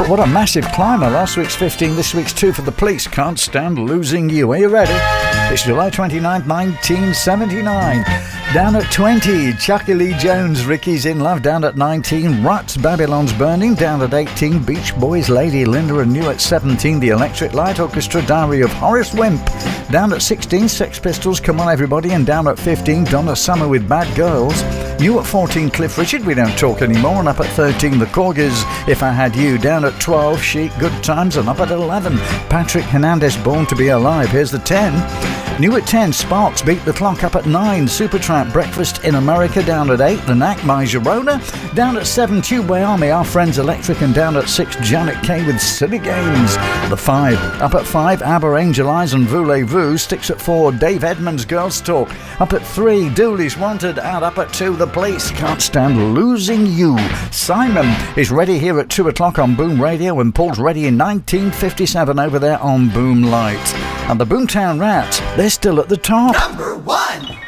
What a massive climber. Last week's 15, this week's 2 for the Police. Can't Stand Losing You. Are you ready? It's July 29th, 1979. Down at 20, Chucky Lee Jones, Ricky's in Love. Down at 19, Ruts, Babylon's Burning. Down at 18, Beach Boys, Lady Linda. And new at 17, the Electric Light Orchestra, Diary of Horace Wimp. Down at 16, Sex Pistols, Come On Everybody. And down at 15, Donna Summer with Bad Girls. New at 14, Cliff Richard, We Don't Talk Anymore. And up at 13, The Corgis, If I Had You. Down at 12, Chic, Good Times. And up at 11, Patrick Hernandez, Born to Be Alive. Here's the 10. New at 10, Sparks, Beat the Clock. Up at 9, Supertramp, Breakfast in America. Down at 8, The Knack by Girona. Down at 7, Tube by Army, Our Friends Electric. And down at 6, Janet Kay with Silly Games. The 5. Up at 5, ABBA, Angel Eyes and Voulez-Vous. Sticks at 4, Dave Edmunds, Girls Talk. Up at 3, Dooley's Wanted. And up at 2, The Police, Can't Stand Losing You. Simon is ready here at 2 o'clock on Boom Radio, and Paul's ready in 1957 over there on Boom Light. And the Boomtown Rats, they're still at the top. Number 1.